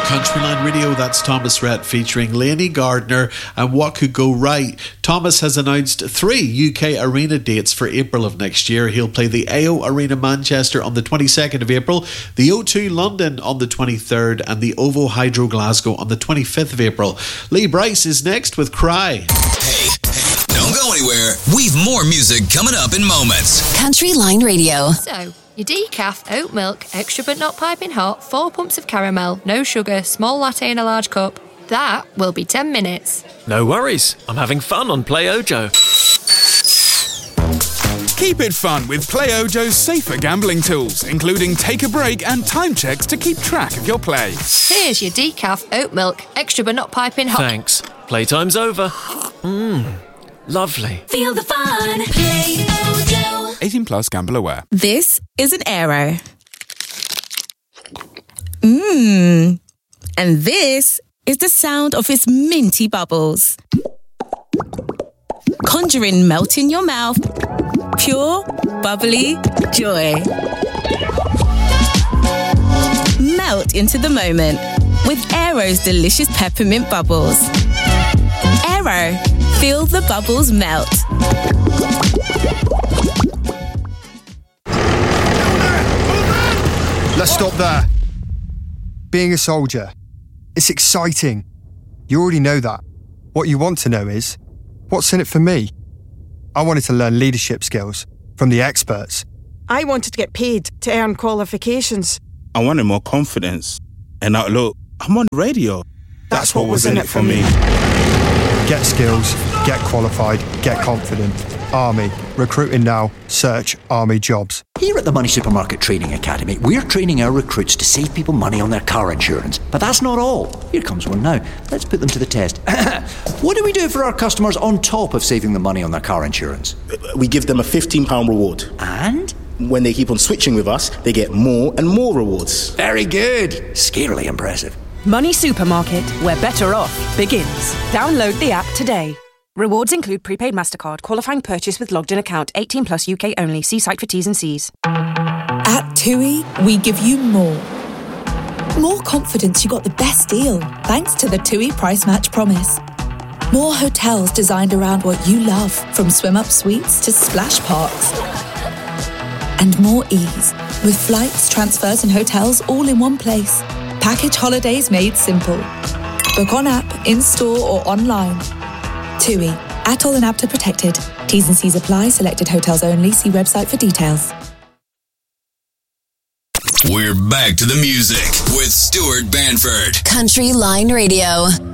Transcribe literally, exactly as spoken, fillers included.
Countryline Radio, that's Thomas Rhett featuring Lainey Gardner and What Could Go Right. Thomas has announced three U K arena dates for April of next year. He'll play the A O Arena Manchester on the twenty-second of April, the O two London on the twenty-third and the OVO Hydro Glasgow on the twenty-fifth of April. Lee Bryce is next with Cry. Hey, hey, don't go anywhere. We've more music coming up in moments. Countryline Radio. So, your decaf, oat milk, extra but not piping hot, four pumps of caramel, no sugar, small latte in a large cup. That will be ten minutes. No worries. I'm having fun on Play Ojo. Keep it fun with Play Ojo's safer gambling tools, including take a break and time checks to keep track of your play. Here's your decaf, oat milk, extra but not piping hot. Thanks. Playtime's over. Mmm, lovely. Feel the fun. Play Ojo. eighteen plus, gamble aware. This is an Aero. Mmm. And this is the sound of its minty bubbles. Conjuring melt in your mouth. Pure, bubbly joy. Melt into the moment with Aero's delicious peppermint bubbles. Aero, feel the bubbles melt. Let's stop there. Being a soldier, it's exciting. You already know that. What you want to know is, what's in it for me? I wanted to learn leadership skills from the experts. I wanted to get paid to earn qualifications. I wanted more confidence. And now, look, I'm on the radio. That's, That's what, what was in it for me. Get skills, get qualified, get confident. Army. Recruiting now. Search Army jobs. Here at the Money Supermarket Training Academy, we're training our recruits to save people money on their car insurance. But that's not all. Here comes one now. Let's put them to the test. What do we do for our customers on top of saving them money on their car insurance? We give them a fifteen pounds reward. And? When they keep on switching with us, they get more and more rewards. Very good. Scarily impressive. Money Supermarket, where better off begins. Download the app today. Rewards include prepaid MasterCard, qualifying purchase with logged in account, eighteen plus U K only. See site for T's and C's. At TUI, we give you more. More confidence you got the best deal, thanks to the TUI Price Match Promise. More hotels designed around what you love, from swim-up suites to splash parks. And more ease, with flights, transfers and hotels all in one place. Package holidays made simple. Book on app, in-store or online. TUI. Atoll and APTA protected. T's and C's apply. Selected hotels only. See website for details. We're back to the music with Stuart Banford. Countryline Radio.